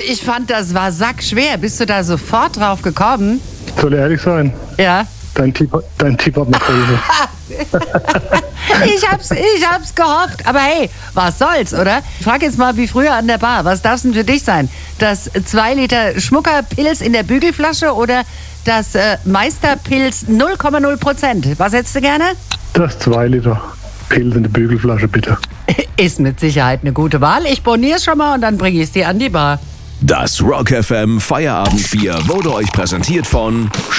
ich fand, das war sackschwer. Bist du da sofort drauf gekommen? Soll ich ehrlich sein? Ja. Dein Tipp hat mir geholfen. Ich hab's gehofft. Aber hey, was soll's, oder? Ich frag jetzt mal wie früher an der Bar. Was darf's denn für dich sein? Das 2 Liter Schmuckerpilz in der Bügelflasche oder das Meisterpilz 0,0%? Was hättest du gerne? Das 2 Liter Pilz in der Bügelflasche, bitte. Ist mit Sicherheit eine gute Wahl. Ich borniere es schon mal und dann bringe ich es dir an die Bar. Das Rock FM Feierabendbier wurde euch präsentiert von